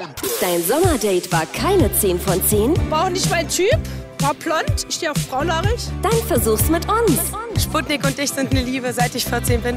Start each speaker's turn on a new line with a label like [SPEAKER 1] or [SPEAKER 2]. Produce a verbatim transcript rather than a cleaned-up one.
[SPEAKER 1] Dein Sommerdate war keine zehn von zehn?
[SPEAKER 2] War auch nicht mein Typ. War blond. Ich stehe auf braunhaarig.
[SPEAKER 1] Dann versuch's mit uns.
[SPEAKER 2] Sputnik und ich sind eine Liebe, seit ich vierzehn bin.